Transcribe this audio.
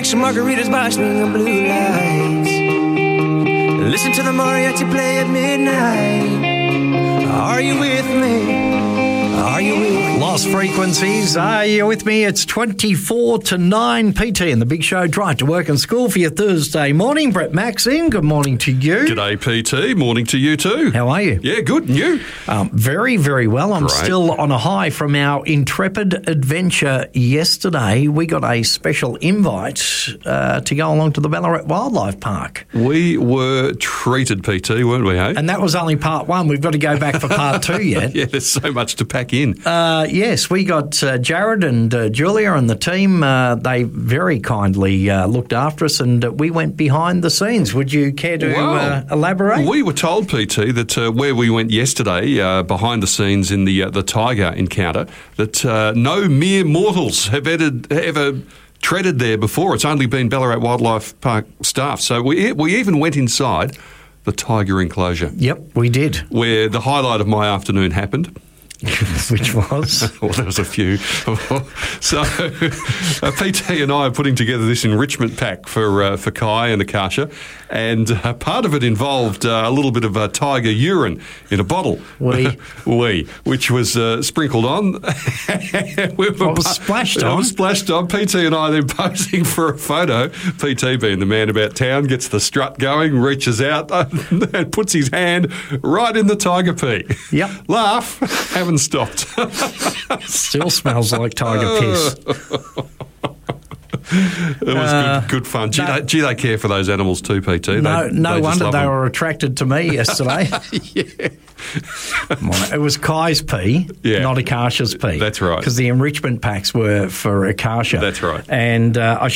Drink some margaritas by swing of blue lights. Listen to the mariachi play at midnight. Are you with me? Are you with me? Lost Frequencies, are you with me? It's 24 to 9, PT and the Big Show Drive to Work and School for your Thursday morning. Brett Maxine, good morning to you. G'day, PT. Morning to you too. How are you? Yeah, good. And you? Very, very well. I'm Great. still on a high from our intrepid adventure yesterday. We got a special invite to go along to the Ballarat Wildlife Park. We were treated, PT, weren't we, hey? And that was only part one. We've got to go back for part two yet. Yeah, there's so much to pack in. Yes, we got Jared and Julia and the team. They very kindly looked after us, and we went behind the scenes. Would you care to elaborate? We were told, PT, that where we went yesterday, behind the scenes in the tiger encounter, that no mere mortals have ever treaded there before. It's only been Ballarat Wildlife Park staff. So we even went inside the tiger enclosure. Yep, we did. Where the highlight of my afternoon happened. Which was? Well, there was a few. So, PT and I are putting together this enrichment pack for Kai and Akasha, and part of it involved a little bit of tiger urine in a bottle. Which was sprinkled on. What was splashed on? It was splashed on. PT and I then posing for a photo. PT, being the man about town, gets the strut going, reaches out and puts his hand right in the tiger pee. Yep. Laugh. Haven't stopped. Still smells like tiger piss. It was good fun. Gee, they care for those animals too, PT. No wonder they were attracted to me yesterday. Yeah. It was Kai's pee, not Akasha's pee. That's right. Because the enrichment packs were for Akasha. That's right. And I